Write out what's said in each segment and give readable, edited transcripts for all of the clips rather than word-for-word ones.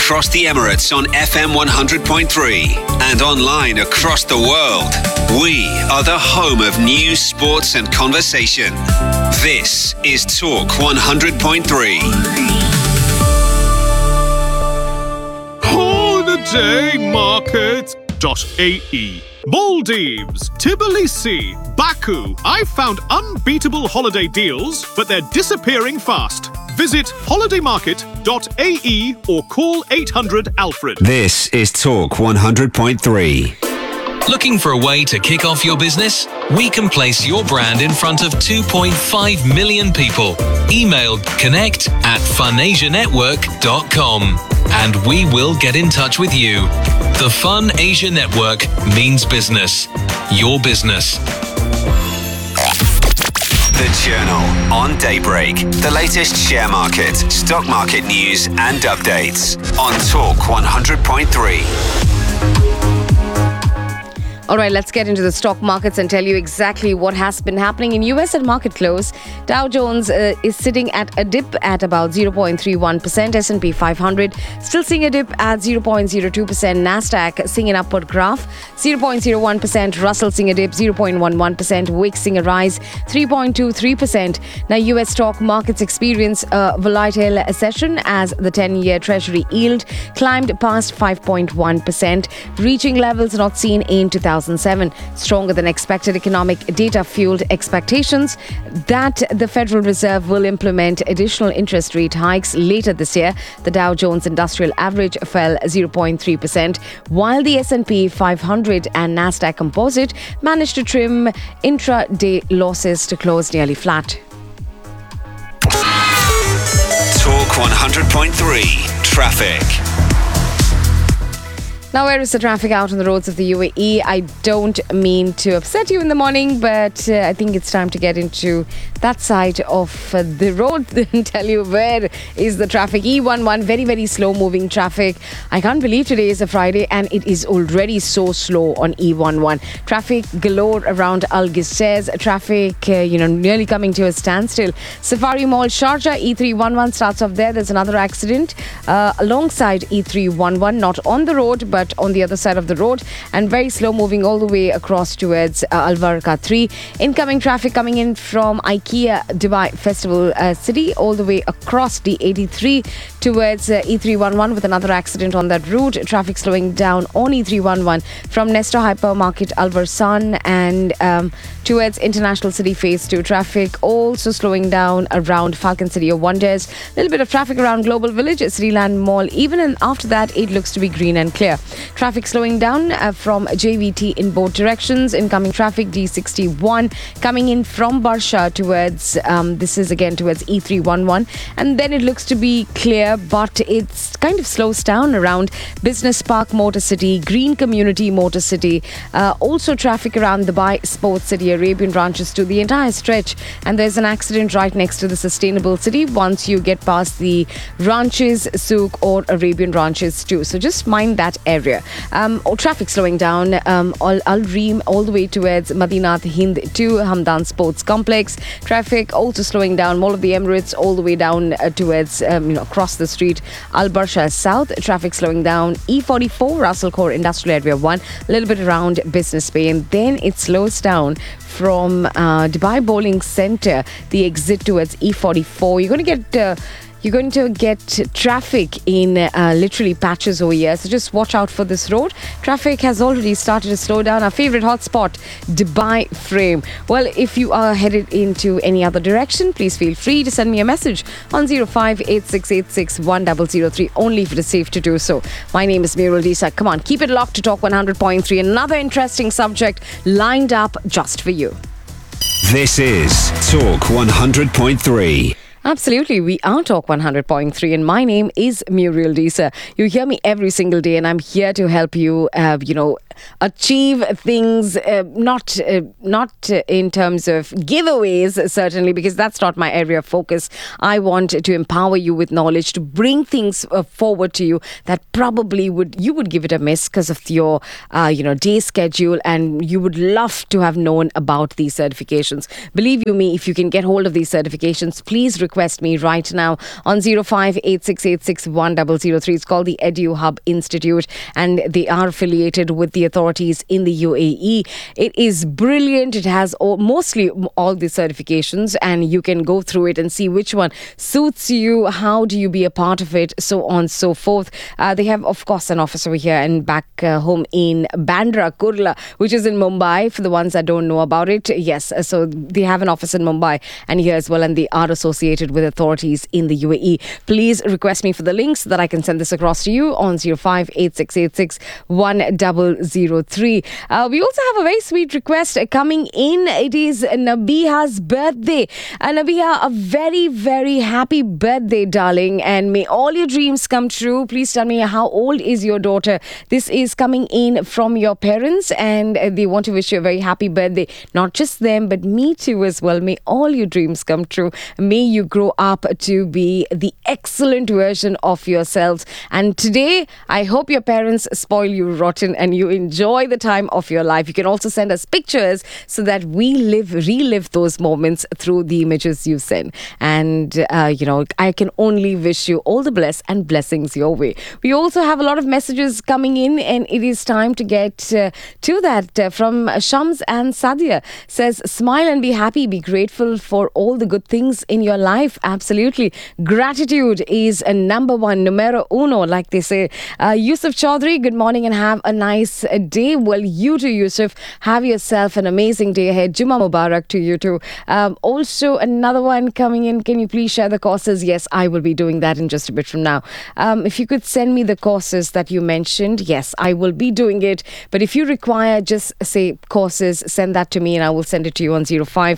across the Emirates on FM 100.3 and online across the world. We are the home of news, sports and conversation. This is Talk 100.3. holidaymarket.ae. Maldives, Tbilisi, Baku. I've found unbeatable holiday deals, but they're disappearing fast. Visit holidaymarket.ae or call 800 Alfred. This is Talk 100.3. Looking for a way to kick off your business? We can place your brand in front of 2.5 million people. Email connect@funasianetwork.com and we will get in touch with you. The Fun Asia Network means business. Your business. The Journal on Daybreak. The latest share market, stock market news and updates on Talk 100.3. All right, let's get into the stock markets and tell you exactly what has been happening in US at market close. Dow Jones is sitting at a dip at about 0.31%. S&P 500 still seeing a dip at 0.02%. Nasdaq seeing an upward graph, 0.01%. Russell seeing a dip, 0.11%. Wix seeing a rise, 3.23%. Now, US stock markets experience a volatile session as the 10-year Treasury yield climbed past 5.1%, reaching levels not seen in 2007. Stronger than expected economic data fueled expectations that the Federal Reserve will implement additional interest rate hikes later this year. The Dow Jones Industrial Average fell 0.3%, while the S&P 500 and Nasdaq Composite managed to trim intra-day losses to close nearly flat. Talk 100.3 Traffic. Now, where is the traffic out on the roads of the UAE? I don't mean to upset you in the morning, but I think it's time to get into that side of the road and tell you where is the traffic. E11, very, very slow moving traffic. I can't believe today is a Friday and it is already so slow on E11. Traffic galore around Al Gisez. Traffic, nearly coming to a standstill. Safari Mall, Sharjah, E311 starts off there. There's another accident alongside E311, not on the road, but on the other side of the road, and very slow moving all the way across towards Al Varqa 3. Incoming traffic coming in from IKEA Dubai Festival City all the way across D83 towards E311 with another accident on that route. Traffic slowing down on E311 from Nestor Hypermarket Al Varsan and towards International City Phase 2. Traffic also slowing down around Falcon City of Wonders. A little bit of traffic around Global Village, Cityland Mall. Even after that, it looks to be green and clear. Traffic slowing down from JVT in both directions. Incoming traffic D61 coming in from Barsha towards this is again towards E311, and then it looks to be clear, but it's kind of slows down around Business Park Motor City, Green Community Motor City. Also traffic around Dubai Sports City, Arabian Ranches to the entire stretch, and there's an accident right next to the Sustainable City once you get past the Ranches, Souk or Arabian Ranches too. So just mind that area. Traffic slowing down Al Reem all the way towards Madinat Hind to Hamdan Sports Complex. Traffic also slowing down Mall of the Emirates all the way down towards across the street Al Barsha South. Traffic slowing down E44 Russell Khor Industrial Area 1, a little bit around Business Bay, and then it slows down from Dubai Bowling Centre, the exit towards E44. You're going to get traffic in literally patches over here. So just watch out for this road. Traffic has already started to slow down. Our favorite hotspot, Dubai Frame. Well, if you are headed into any other direction, please feel free to send me a message on 0586861003, only if it is safe to do so. My name is Muriel Disa. Come on, keep it locked to Talk 100.3. Another interesting subject lined up just for you. This is Talk 100.3. Absolutely. We are Talk 100.3 and my name is Muriel Disa. You hear me every single day and I'm here to help you, achieve things, not in terms of giveaways, certainly, because that's not my area of focus. I want to empower you with knowledge, to bring things forward to you that probably you would give it a miss because of your day schedule, and you would love to have known about these certifications. Believe you me, if you can get hold of these certifications, please request me right now on 0586861003. It's called the Edu Hub Institute, and they are affiliated with the authorities in the UAE. It is brilliant. It has mostly all the certifications, and you can go through it and see which one suits you. How do you be a part of it? So on and so forth. They have, of course, an office over here and back home in Bandra, Kurla, which is in Mumbai, for the ones that don't know about it. Yes, so they have an office in Mumbai and here as well, and they are associated with authorities in the UAE. Please request me for the links so that I can send this across to you on 0586861003. We also have a very sweet request coming in. It is Nabiha's birthday. Nabiha, a very, very happy birthday, darling, and may all your dreams come true. Please tell me, how old is your daughter? This is coming in from your parents, and they want to wish you a very happy birthday. Not just them, but me too as well. May all your dreams come true. May you grow up to be the excellent version of yourselves. And today, I hope your parents spoil you rotten and you enjoy the time of your life. You can also send us pictures so that we relive those moments through the images you send. And, I can only wish you all the bless and blessings your way. We also have a lot of messages coming in, and it is time to get to that from Shams and Sadia. Says, smile and be happy, be grateful for all the good things in your life. Absolutely. Gratitude is a number one, numero uno, like they say. Yusuf Chaudhry, good morning and have a nice day. Well, you too, Yusuf. Have yourself an amazing day ahead. Juma Mubarak to you too. Also, another one coming in. Can you please share the courses? Yes, I will be doing that in just a bit from now. If you could send me the courses that you mentioned, yes, I will be doing it. But if you require, just say courses, send that to me and I will send it to you on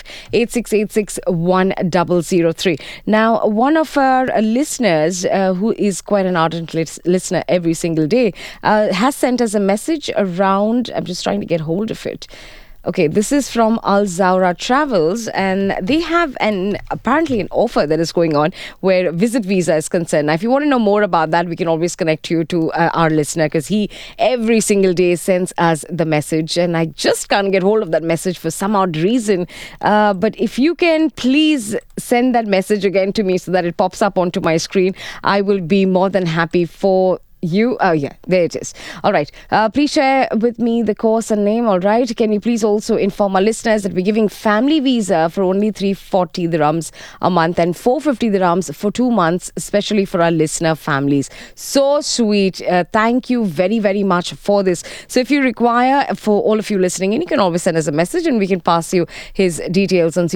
0586861003. Now, one of our listeners, who is quite an ardent listener every single day, has sent us a message around, I'm just trying to get hold of it. Okay, this is from Al Zawra Travels, and they have apparently an offer that is going on where Visit Visa is concerned. Now, if you want to know more about that, we can always connect you to our listener, because he every single day sends us the message, and I just can't get hold of that message for some odd reason. But if you can please send that message again to me so that it pops up onto my screen, I will be more than happy for you. Oh yeah, there it is. All right, please share with me the course and name. All right, can you please also inform our listeners that we're giving family visa for only 340 dirhams a month and 450 dirhams for 2 months, especially for our listener families. So sweet. Thank you very, very much for this. So if you require, for all of you listening in, you can always send us a message and we can pass you his details on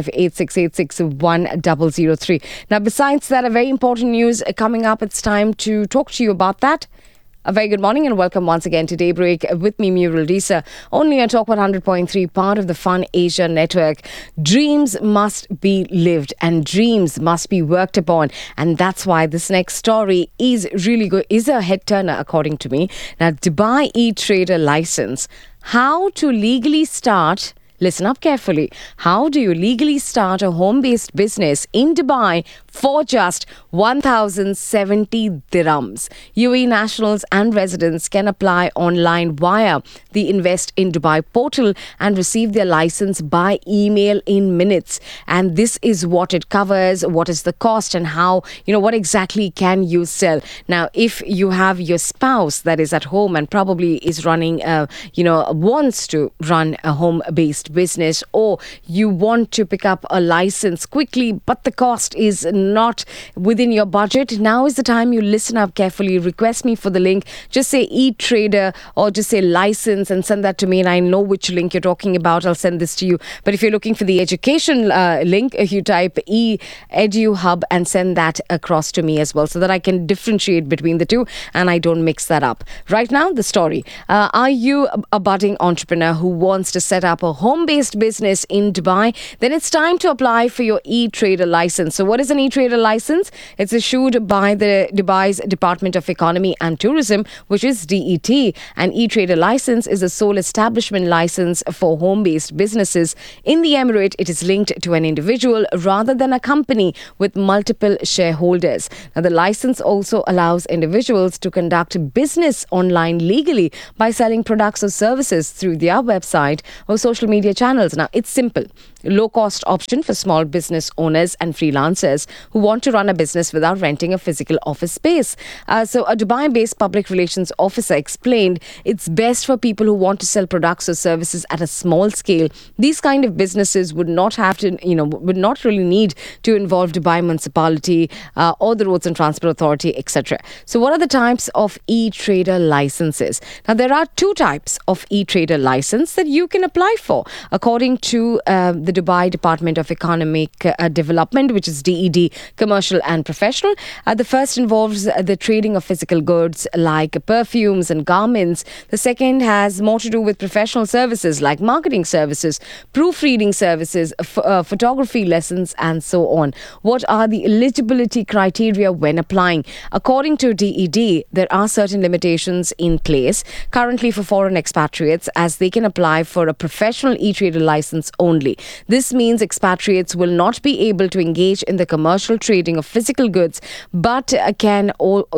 0586861003. Now, besides that, a very important news coming up. It's time to talk to you about that. A very good morning and welcome once again to Daybreak with me, Muriel Risa, only on Talk 100.3, part of the Fun Asia network. Dreams must be lived and dreams must be worked upon, and that's why this next story is really good, is a head turner according to me. Now, Dubai e-trader license. How to legally start. Listen up carefully. How do you legally start a home-based business in Dubai for just 1,070 dirhams? UAE nationals and residents can apply online via the Invest in Dubai portal and receive their license by email in minutes. And this is what it covers, what is the cost, and how, what exactly can you sell. Now, if you have your spouse that is at home and probably is running, wants to run a home-based business, or you want to pick up a license quickly, but the cost is not within your budget, now is the time you listen up carefully. Request me for the link. Just say e-trader or just say license and send that to me, and I know which link you're talking about. I'll send this to you. But if you're looking for the education link, you type Edu Hub and send that across to me as well, so that I can differentiate between the two and I don't mix that up. Right now, the story. Are you a budding entrepreneur who wants to set up a home home-based business in Dubai, then it's time to apply for your e-trader license. So what is an e-trader license? It's issued by the Dubai's Department of Economy and Tourism, which is DET. An e-trader license is a sole establishment license for home-based businesses. In the Emirate, it is linked to an individual rather than a company with multiple shareholders. Now, the license also allows individuals to conduct business online legally by selling products or services through their website or social media channels. Now, it's simple. Low-cost option for small business owners and freelancers who want to run a business without renting a physical office space. So a Dubai-based public relations officer explained it's best for people who want to sell products or services at a small scale. These kind of businesses would not have to, would not really need to involve Dubai municipality or the Roads and Transport Authority, etc. So what are the types of e-trader licenses? Now, there are two types of e-trader license that you can apply for, according to the Dubai Department of Economic Development, which is DED, commercial and professional. The first involves the trading of physical goods like perfumes and garments. The second has more to do with professional services like marketing services, proofreading services, photography lessons, and so on. What are the eligibility criteria when applying? According to DED, there are certain limitations in place currently for foreign expatriates, as they can apply for a professional e-trader license only. This means expatriates will not be able to engage in the commercial trading of physical goods, but can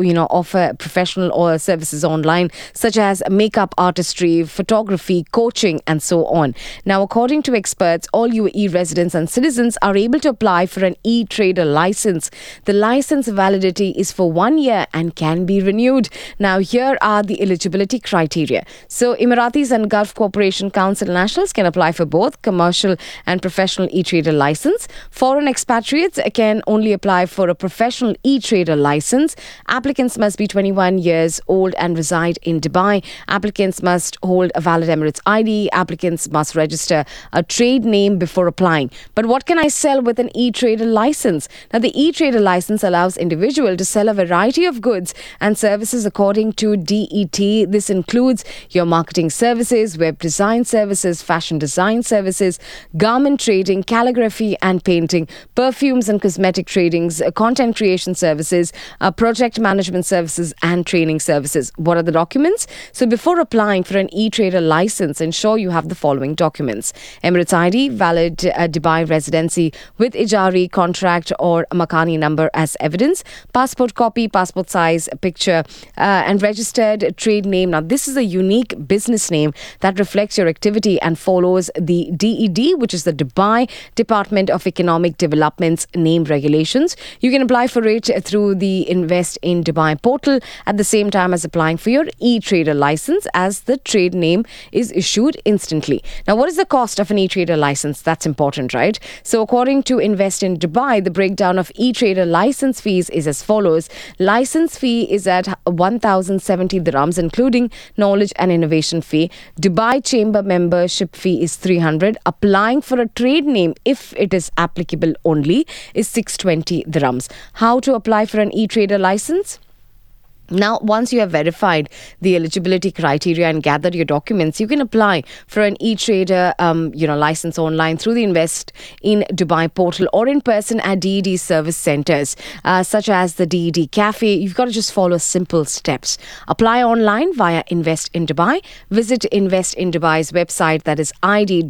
offer professional or services online, such as makeup artistry, photography, coaching, and so on. Now, according to experts, all UAE residents and citizens are able to apply for an e-trader license. The license validity is for 1 year and can be renewed. Now, here are the eligibility criteria. So, Emiratis and Gulf Cooperation Council nationals can apply for both commercial and professional e-trader license. Foreign expatriates can only apply for a professional e-trader license. Applicants must be 21 years old and reside in Dubai. Applicants must hold a valid Emirates ID. Applicants must register a trade name before applying. But what can I sell with an e-trader license? Now, the e-trader license allows individual to sell a variety of goods and services according to DET. This includes your marketing services, web design services, fashion design services, garment trading, calligraphy and painting, perfumes and cosmetic tradings, content creation services, project management services, and training services. What are the documents? So before applying for an e-trader license, ensure you have the following documents: Emirates ID, valid Dubai residency with Ijari contract or Makani number as evidence, passport copy, passport size picture, and registered trade name. Now, this is a unique business name that reflects your activity and follows the DED, which is the Dubai Department of Economic Development's name regulations. You can apply for it through the Invest in Dubai portal at the same time as applying for your e-trader license, as the trade name is issued instantly. Now, what is the cost of an e-trader license? That's important, right? So according to Invest in Dubai, the breakdown of e-trader license fees is as follows. License fee is at 1,070 dirhams, including knowledge and innovation fee. Dubai Chamber membership fee is 300. Applying for a trade name, if it is applicable only, is 620 dirhams. How to apply for an e-trader license? Now, once you have verified the eligibility criteria and gathered your documents, you can apply for an e-trader, license online through the Invest in Dubai portal or in person at DED service centers, such as the DED Cafe. You've got to just follow simple steps. Apply online via Invest in Dubai. Visit Invest in Dubai's website, that is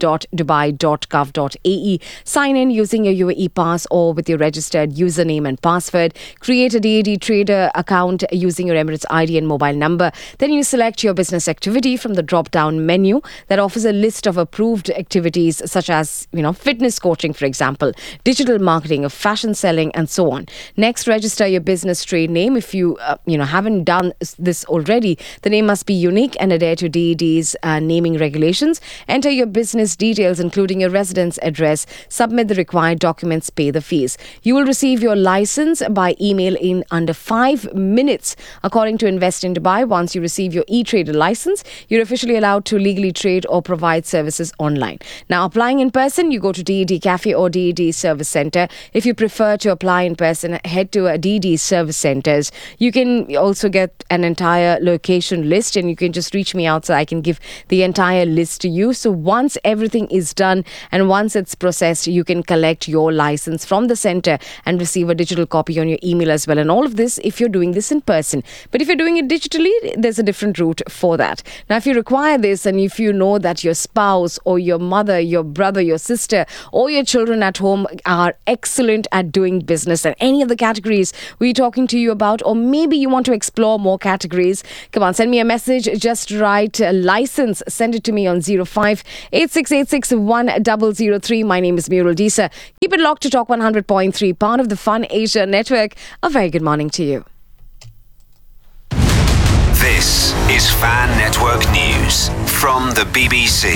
id.dubai.gov.ae. Sign in using your UAE pass or with your registered username and password. Create a DED trader account using your Emirates ID and mobile number. Then you select your business activity from the drop-down menu that offers a list of approved activities such as, fitness coaching, for example, digital marketing, of fashion selling, and so on. Next, register your business trade name. If you, haven't done this already, the name must be unique and adhere to DED's naming regulations. Enter your business details, including your residence address. Submit the required documents. Pay the fees. You will receive your license by email in under 5 minutes. According to Invest in Dubai, once you receive your e-trader license, you're officially allowed to legally trade or provide services online. Now, applying in person, you go to DED Cafe or DED Service Centre. If you prefer to apply in person, head to DED Service Centres. You can also get an entire location list, and you can just reach me out so I can give the entire list to you. So once everything is done and once it's processed, you can collect your license from the centre and receive a digital copy on your email as well. And all of this if you're doing this in person. But if you're doing it digitally, there's a different route for that. Now, if you require this and if you know that your spouse or your mother, your brother, your sister or your children at home are excellent at doing business and any of the categories we're talking to you about, or maybe you want to explore more categories, come on, send me a message. Just write license. Send it to me on 05-8686-1003. My name is Muriel Disa. Keep it locked to Talk 100.3, part of the Fun Asia Network. A very good morning to you. This is Fan Network News from the BBC.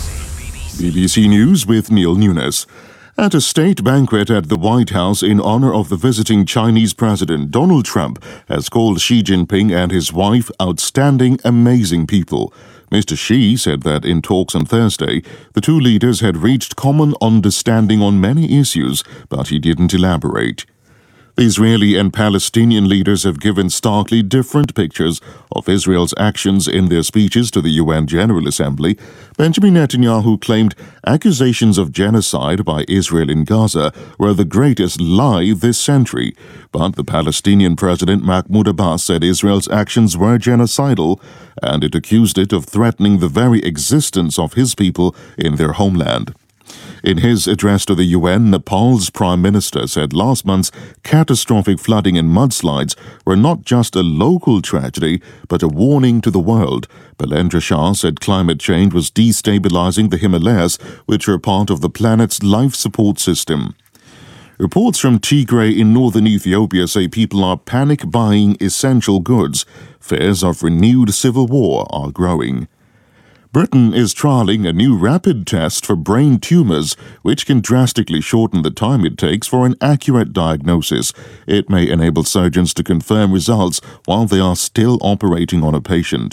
BBC News with Neil Nunes. At a state banquet at the White House in honor of the visiting Chinese President, Donald Trump has called Xi Jinping and his wife outstanding, amazing people. Mr. Xi said that in talks on Thursday, the two leaders had reached common understanding on many issues, but he didn't elaborate. The Israeli and Palestinian leaders have given starkly different pictures of Israel's actions in their speeches to the UN General Assembly. Benjamin Netanyahu claimed accusations of genocide by Israel in Gaza were the greatest lie this century. But the Palestinian President Mahmoud Abbas said Israel's actions were genocidal, and it accused it of threatening the very existence of his people in their homeland. In his address to the UN, Nepal's Prime Minister said last month's catastrophic flooding and mudslides were not just a local tragedy, but a warning to the world. Balendra Shah said climate change was destabilizing the Himalayas, which are part of the planet's life support system. Reports from Tigray in northern Ethiopia say people are panic buying essential goods. Fears of renewed civil war are growing. Britain is trialling a new rapid test for brain tumours, which can drastically shorten the time it takes for an accurate diagnosis. It may enable surgeons to confirm results while they are still operating on a patient.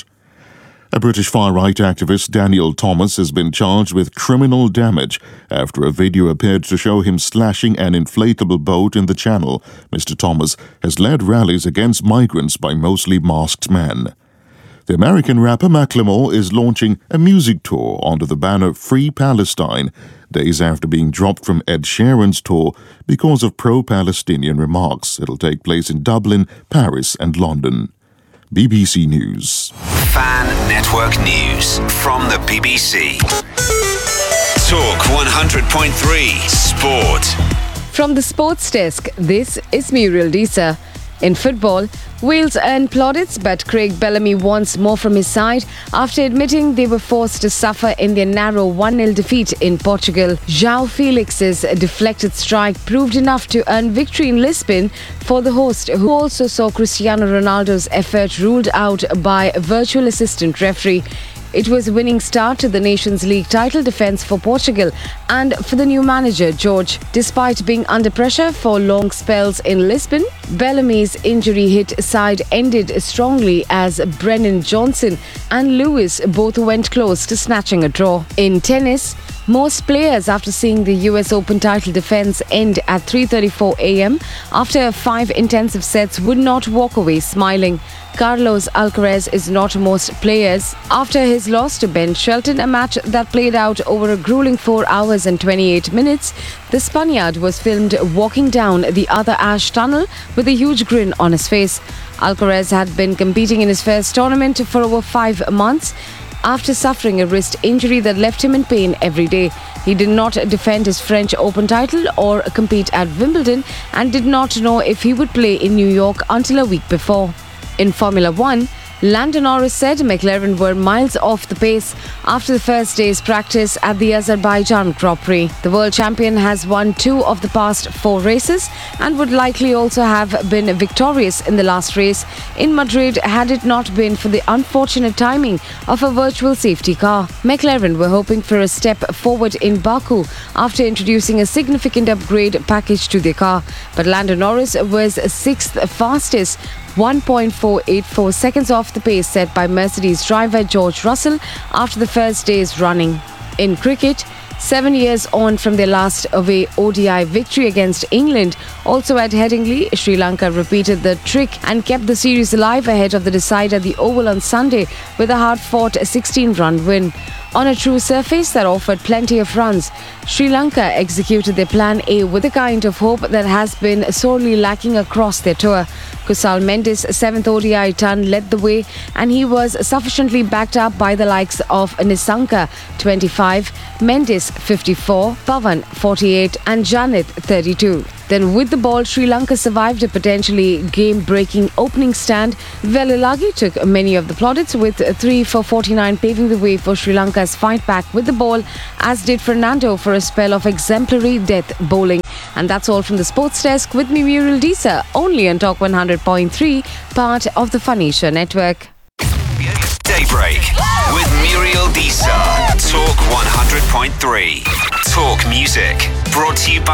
A British far-right activist, Daniel Thomas, has been charged with criminal damage after a video appeared to show him slashing an inflatable boat in the Channel. Mr. Thomas has led rallies against migrants by mostly masked men. The American rapper Macklemore is launching a music tour under the banner Free Palestine, days after being dropped from Ed Sheeran's tour because of pro-Palestinian remarks. It'll take place in Dublin, Paris and London. BBC News. Fan Network News from the BBC. Talk 100.3 Sport. From the sports desk, this is Muriel Disa. In football, Wales earned plaudits, but Craig Bellamy wants more from his side after admitting they were forced to suffer in their narrow 1-0 defeat in Portugal. João Felix's deflected strike proved enough to earn victory in Lisbon for the host, who also saw Cristiano Ronaldo's effort ruled out by a virtual assistant referee. It was a winning start to the Nations League title defence for Portugal and for the new manager, Jorge. Despite being under pressure for long spells in Lisbon, Bellamy's injury-hit side ended strongly as Brennan Johnson and Lewis both went close to snatching a draw. In tennis, most players, after seeing the US Open title defence end at 3:34 a.m. after 5 intensive sets, would not walk away smiling. Carlos Alcaraz is not most players after his loss to Ben Shelton, a match that played out over a grueling 4 hours and 28 minutes. The Spaniard was filmed walking down the other ash tunnel with a huge grin on his face. Alcaraz had been competing in his first tournament for over 5 months after suffering a wrist injury that left him in pain every day. He did not defend his French Open title or compete at Wimbledon and did not know if he would play in New York until a week before. In Formula One, Lando Norris said McLaren were miles off the pace after the first day's practice at the Azerbaijan Grand Prix. The world champion has won 2 of the past 4 races and would likely also have been victorious in the last race in Madrid had it not been for the unfortunate timing of a virtual safety car. McLaren were hoping for a step forward in Baku after introducing a significant upgrade package to their car, but Lando Norris was 6th fastest 1.484 seconds off the pace set by Mercedes driver George Russell after the first day's running. In cricket, 7 years on from their last away ODI victory against England, also at Headingley, Sri Lanka repeated the trick and kept the series alive ahead of the decider at the Oval on Sunday with a hard-fought 16-run win. On a true surface that offered plenty of runs, Sri Lanka executed their plan A with a kind of hope that has been sorely lacking across their tour. Kusal Mendes' 7th ODI ton led the way, and he was sufficiently backed up by the likes of Nissanka 25, Mendes 54, Pavan 48 and Janith 32. Then with the ball, Sri Lanka survived a potentially game-breaking opening stand. Velilagi took many of the plaudits with 3 for 49 paving the way for Sri Lanka's fight back with the ball, as did Fernando for a spell of exemplary death bowling. And that's all from the Sports Desk with me, Muriel Disa, only on Talk 100.3, part of the Fun Asia Network. Daybreak with Muriel Disa. Talk 100.3. Talk music. Brought to you by